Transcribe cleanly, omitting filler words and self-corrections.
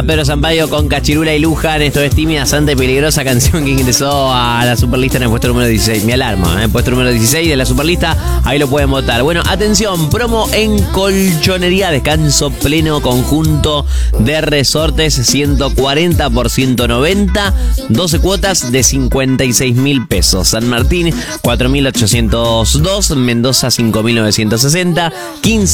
Pedro Sampaio con Cachirula y Luján. Esto es Tímida, Santa y Peligrosa, canción que ingresó a la Superlista en el puesto número 16. Mi alarma, puesto número 16 de la Superlista. Ahí lo pueden votar. Bueno, atención, promo en Colchonería. Descanso pleno conjunto de resortes, 140 por 190. 12 cuotas de 56.000 pesos. San Martín, 4.802. Mendoza, 5.960. 15